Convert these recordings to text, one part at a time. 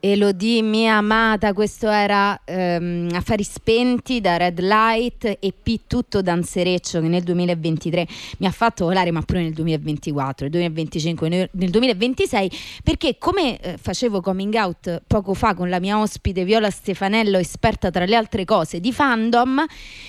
Elodie, mia amata, questo era Affari spenti da Red Light, EP Tutto Danzereccio, che nel 2023 mi ha fatto volare, ma pure nel 2024, nel 2025, nel 2026, perché come facevo coming out poco fa con la mia ospite Viola Stefanello, esperta tra le altre cose di fandom,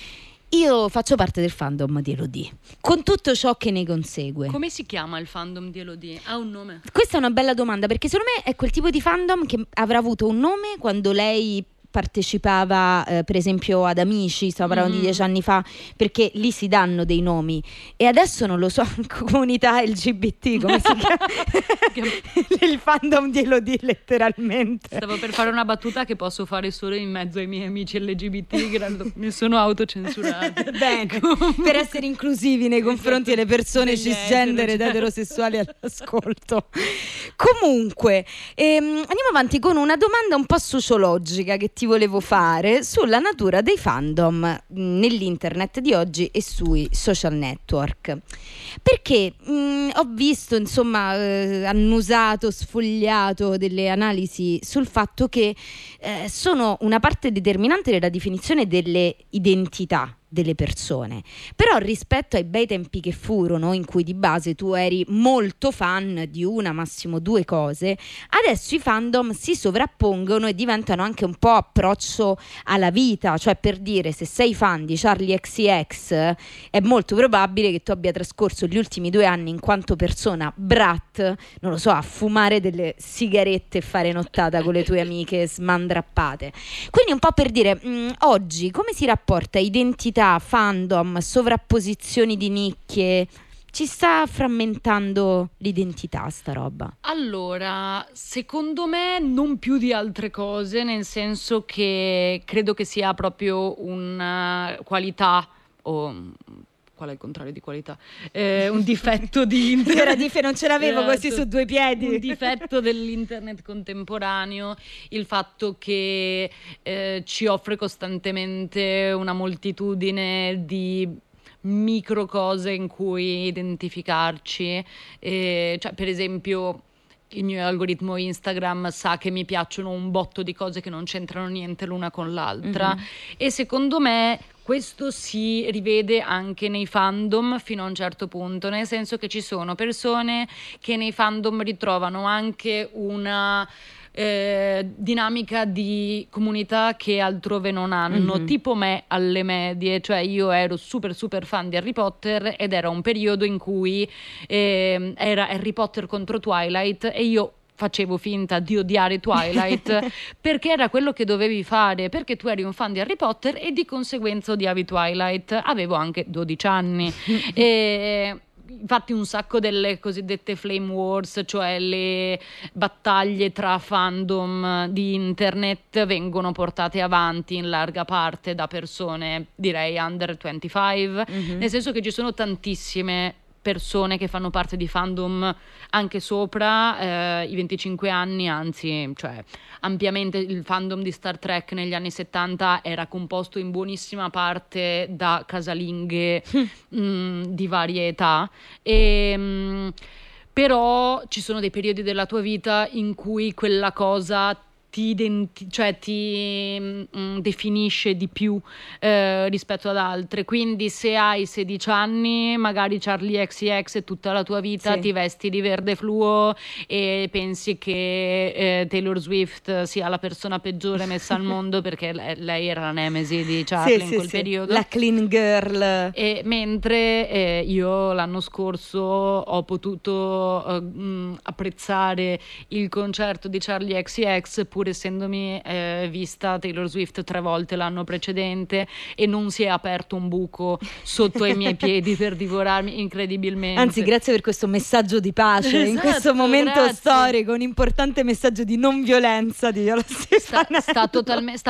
io faccio parte del fandom di Elodie, con tutto ciò che ne consegue. Come si chiama il fandom di Elodie? Ha un nome? Questa è una bella domanda, perché secondo me è quel tipo di fandom che avrà avuto un nome quando lei partecipava per esempio ad Amici, stavo parlando di 10 anni fa, perché lì si danno dei nomi, e adesso non lo so, comunità LGBT, come si chiama? Il fandom di Elodie, letteralmente. Stavo per fare una battuta che posso fare solo in mezzo ai miei amici LGBT che mi sono autocensurate. Bene, per essere inclusivi nei confronti delle persone cisgender ed eterosessuali all'ascolto. Comunque andiamo avanti con una domanda un po' sociologica che ti volevo fare sulla natura dei fandom nell'internet di oggi e sui social network, perché ho visto, insomma, annusato, sfogliato delle analisi sul fatto che sono una parte determinante della definizione delle identità delle persone, però rispetto ai bei tempi che furono, in cui di base tu eri molto fan di una, massimo due cose, adesso i fandom si sovrappongono e diventano anche un po' approccio alla vita, cioè, per dire, se sei fan di Charli XCX è molto probabile che tu abbia trascorso gli ultimi 2 anni in quanto persona brat, non lo so, a fumare delle sigarette e fare nottata con le tue amiche smandrappate. Quindi un po' per dire, oggi come si rapporta identità, fandom, sovrapposizioni di nicchie? Ci sta frammentando l'identità sta roba? Allora, secondo me non più di altre cose, nel senso che credo che sia proprio una qualità, o qual è il contrario di qualità? Un difetto di internet. Non ce l'avevo così su due piedi. Un difetto dell'internet contemporaneo, il fatto che ci offre costantemente una moltitudine di micro cose in cui identificarci, cioè, per esempio, il mio algoritmo Instagram sa che mi piacciono un botto di cose che non c'entrano niente l'una con l'altra, e secondo me questo si rivede anche nei fandom fino a un certo punto, nel senso che ci sono persone che nei fandom ritrovano anche una dinamica di comunità che altrove non hanno, tipo me alle medie, cioè io ero super super fan di Harry Potter ed era un periodo in cui era Harry Potter contro Twilight e io facevo finta di odiare Twilight perché era quello che dovevi fare, perché tu eri un fan di Harry Potter e di conseguenza odiavi Twilight. Avevo anche 12 anni e infatti un sacco delle cosiddette flame wars, cioè le battaglie tra fandom di internet, vengono portate avanti in larga parte da persone, direi under 25, nel senso che ci sono tantissime persone che fanno parte di fandom anche sopra i 25 anni, anzi, cioè ampiamente. Il fandom di Star Trek negli anni 70 era composto in buonissima parte da casalinghe di varie età, però ci sono dei periodi della tua vita in cui quella cosa ti definisce di più rispetto ad altre. Quindi se hai 16 anni, magari Charli XCX è tutta la tua vita, sì, ti vesti di verde fluo e pensi che Taylor Swift sia la persona peggiore messa al mondo perché lei era la nemesi di Charli in quel periodo, la clean girl. E mentre io l'anno scorso ho potuto apprezzare il concerto di Charli XCX pur essendomi vista Taylor Swift 3 volte l'anno precedente, e non si è aperto un buco sotto ai miei piedi per divorarmi incredibilmente. Anzi, grazie per questo messaggio di pace, in questo momento storico, un importante messaggio di non violenza di Viola Stefanello. Sta